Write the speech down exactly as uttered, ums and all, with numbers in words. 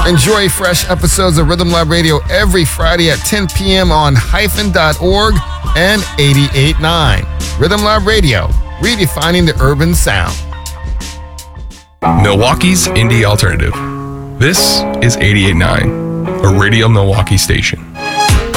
Enjoy fresh episodes of Rhythm Lab Radio every Friday at ten p.m. on hyphen dot org and eighty-eight point nine. Rhythm Lab Radio, redefining the urban sound. Milwaukee's Indie Alternative. This is eighty-eight point nine, a Radio Milwaukee station.